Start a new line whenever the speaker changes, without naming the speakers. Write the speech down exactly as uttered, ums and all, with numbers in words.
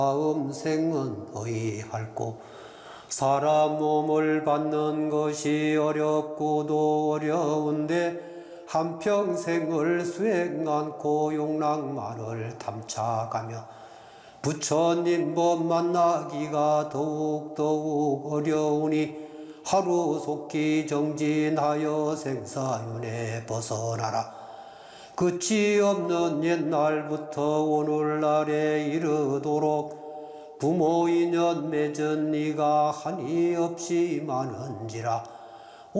다음 생은 의할꼬 사람 몸을 받는 것이 어렵고도 어려운데 한평생을 수행 않고 용락만을 탐착하며 부처님 법 만나기가 더욱더욱 어려우니 하루속히 정진하여 생사윤회 벗어나라. 끝이 없는 옛날부터 오늘날에 이르도록 부모 인연 맺은 이가 한이 없이 많은지라.